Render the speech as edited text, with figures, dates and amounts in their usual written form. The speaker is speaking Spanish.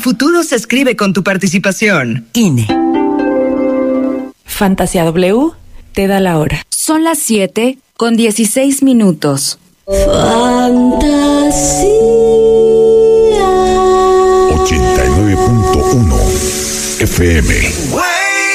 futuro se escribe con tu participación. INE. Fantasía W te da la hora. Son las 7:16. Fantasía 89.1 FM.